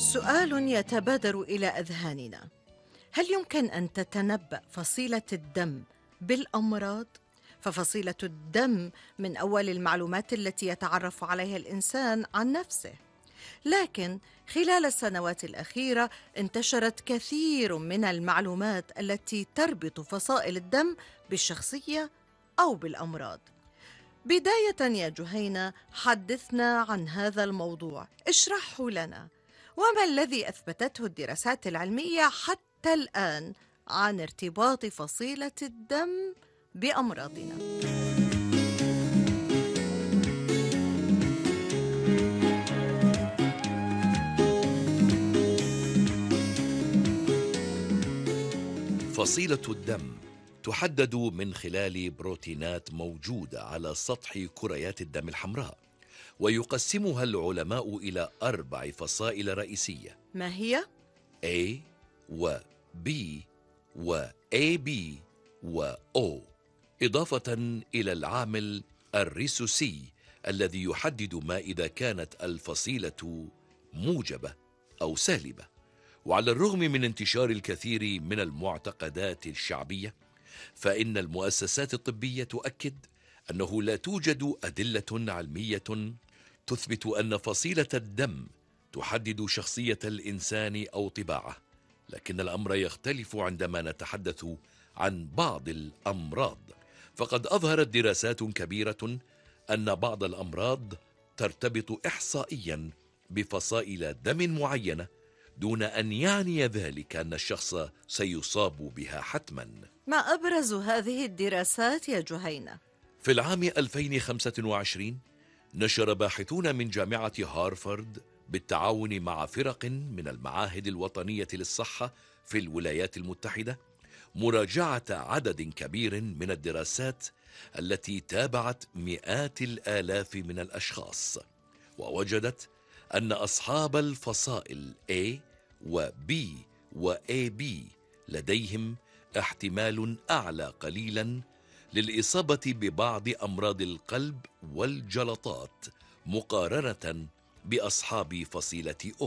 سؤال يتبادر إلى أذهاننا: هل يمكن أن تتنبأ فصيلة الدم بالأمراض؟ ففصيلة الدم من أول المعلومات التي يتعرف عليها الإنسان عن نفسه، لكن خلال السنوات الأخيرة انتشرت كثير من المعلومات التي تربط فصائل الدم بالشخصية أو بالأمراض. بداية يا جهينة، حدثنا عن هذا الموضوع، اشرحه لنا. وما الذي أثبتته الدراسات العلمية حتى الآن عن ارتباط فصيلة الدم بأمراضنا؟ فصيلة الدم تحدد من خلال بروتينات موجودة على سطح كريات الدم الحمراء، ويقسمها العلماء إلى 4 فصائل رئيسية: ما هي؟ A و B و AB و O، إضافة إلى العامل الريسوسي الذي يحدد ما إذا كانت الفصيلة موجبة أو سالبة. وعلى الرغم من انتشار الكثير من المعتقدات الشعبية، فإن المؤسسات الطبية تؤكد أنه لا توجد أدلة علمية تثبت أن فصيلة الدم تحدد شخصية الإنسان أو طباعه. لكن الأمر يختلف عندما نتحدث عن بعض الأمراض، فقد أظهرت دراسات كبيرة أن بعض الأمراض ترتبط إحصائيا بفصائل دم معينة، دون أن يعني ذلك أن الشخص سيصاب بها حتما. ما أبرز هذه الدراسات يا جهينة؟ في العام 2025 نشر باحثون من جامعة هارفارد بالتعاون مع فرق من المعاهد الوطنية للصحة في الولايات المتحدة مراجعة عدد كبير من الدراسات التي تابعت مئات الآلاف من الأشخاص، ووجدت أن أصحاب الفصائل A و B و AB لديهم احتمال أعلى قليلا للإصابة ببعض أمراض القلب والجلطات مقارنة بأصحاب فصيلة O.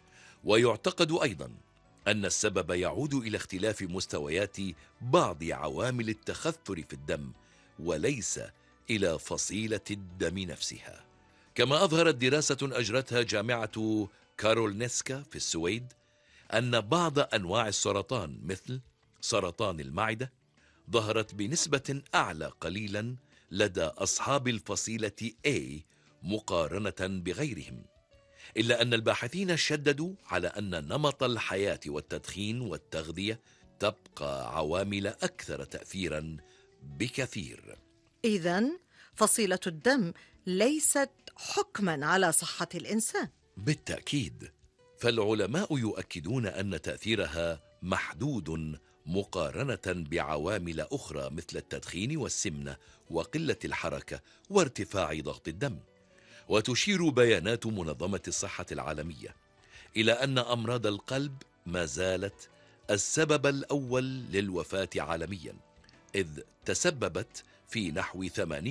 ويعتقد أيضا أن السبب يعود إلى اختلاف مستويات بعض عوامل التخثر في الدم، وليس إلى فصيلة الدم نفسها. كما أظهرت دراسة أجرتها جامعة كارولينسكا في السويد أن بعض أنواع السرطان مثل سرطان المعدة ظهرت بنسبة أعلى قليلا لدى أصحاب الفصيلة A مقارنة بغيرهم، إلا أن الباحثين شددوا على أن نمط الحياة والتدخين والتغذية تبقى عوامل أكثر تأثيرا بكثير. إذن فصيلة الدم ليست حكما على صحة الإنسان. بالتأكيد، فالعلماء يؤكدون أن تأثيرها محدود مقارنة بعوامل أخرى مثل التدخين والسمنة وقلة الحركة وارتفاع ضغط الدم. وتشير بيانات منظمة الصحة العالمية إلى أن أمراض القلب ما زالت السبب الأول للوفاة عالميا، إذ تسببت في نحو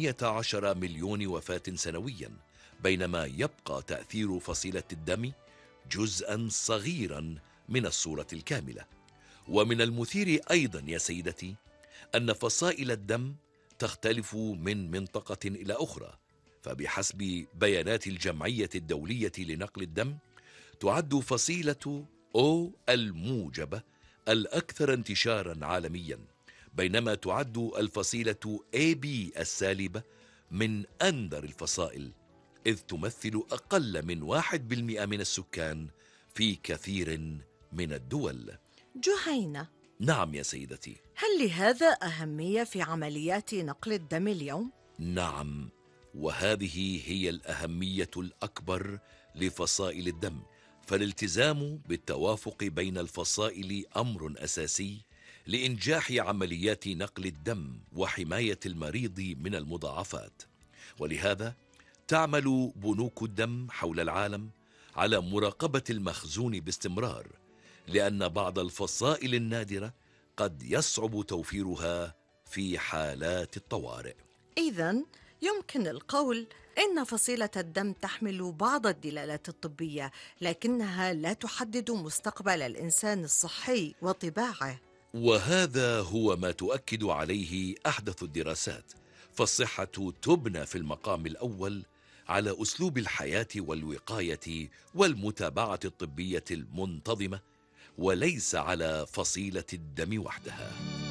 18 مليون وفاة سنويا، بينما يبقى تأثير فصيلة الدم جزءا صغيرا من الصورة الكاملة. ومن المثير أيضا يا سيدتي أن فصائل الدم تختلف من منطقة إلى أخرى، فبحسب بيانات الجمعية الدولية لنقل الدم تعد فصيلة O الموجبة الأكثر انتشارا عالميا، بينما تعد الفصيلة AB السالبة من أندر الفصائل، إذ تمثل أقل من 1% من السكان في كثير من الدول. جهينة، نعم يا سيدتي. هل لهذا أهمية في عمليات نقل الدم اليوم؟ نعم، وهذه هي الأهمية الأكبر لفصائل الدم، فالالتزام بالتوافق بين الفصائل أمر أساسي لإنجاح عمليات نقل الدم وحماية المريض من المضاعفات. ولهذا تعمل بنوك الدم حول العالم على مراقبة المخزون باستمرار، لأن بعض الفصائل النادرة قد يصعب توفيرها في حالات الطوارئ. إذن يمكن القول إن فصيلة الدم تحمل بعض الدلالات الطبية، لكنها لا تحدد مستقبل الإنسان الصحي وطباعه. وهذا هو ما تؤكد عليه أحدث الدراسات، فالصحة تبنى في المقام الأول على أسلوب الحياة والوقاية والمتابعة الطبية المنتظمة، وليس على فصيلة الدم وحدها.